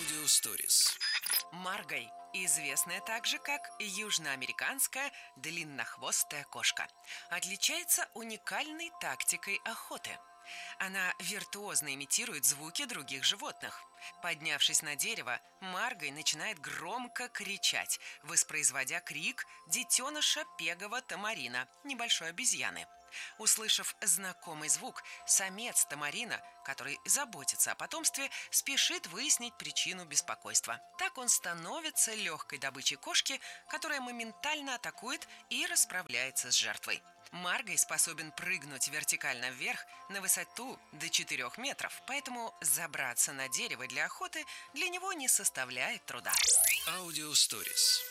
Аудиосторис. Маргай, известная также как южноамериканская длиннохвостая кошка, отличается уникальной тактикой охоты. Она виртуозно имитирует звуки других животных. Поднявшись на дерево, Маргай начинает громко кричать, воспроизводя крик детеныша пегого тамарина, небольшой обезьяны. Услышав знакомый звук, самец тамарина, который заботится о потомстве, спешит выяснить причину беспокойства. Так он становится легкой добычей кошки, которая моментально атакует и расправляется с жертвой. Маргай способен прыгнуть вертикально вверх на высоту до 4 метров, поэтому забраться на дерево для охоты для него не составляет труда. Аудиосторис.